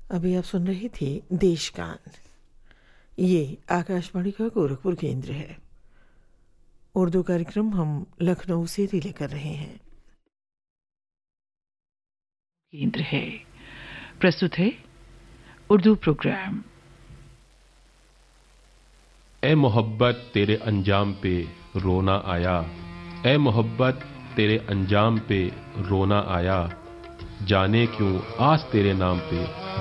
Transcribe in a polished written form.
अभी आप सुन रही थी देशगान। ये आकाशवाणी का गोरखपुर केंद्र है। उर्दू कार्यक्रम हम लखनऊ से रिले कर रहे हैं। केंद्र है प्रस्तुत है उर्दू प्रोग्राम। ए मोहब्बत तेरे अंजाम पे रोना आया, ए मोहब्बत तेरे अंजाम पे रोना आया, जाने क्यों आस तेरे नाम पे